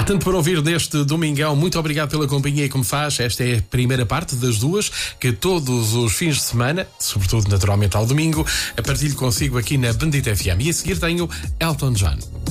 Há tanto para ouvir neste domingão. Muito obrigado pela companhia que me faz. Esta é a primeira parte das duas que todos os fins de semana, sobretudo naturalmente ao domingo, partilho consigo aqui na Bendita FM. E a seguir tenho Elton John.